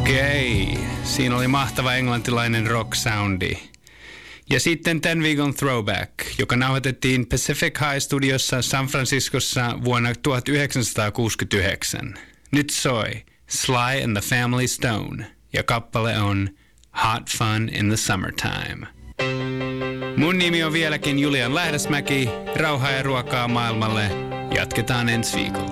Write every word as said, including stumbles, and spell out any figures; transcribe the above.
Okei, siinä oli mahtava englantilainen rock soundi. Ja sitten tämän viikon throwback, joka nauhoitettiin Pacific High Studiossa San Franciscossa vuonna tuhatyhdeksänsataakuusikymmentäyhdeksän. Nyt soi Sly and the Family Stone ja kappale on Hot Fun in the Summertime. Mun nimi on vieläkin Julian Lähdesmäki. Rauhaa ja ruokaa maailmalle. Jatketaan ensi viikolla.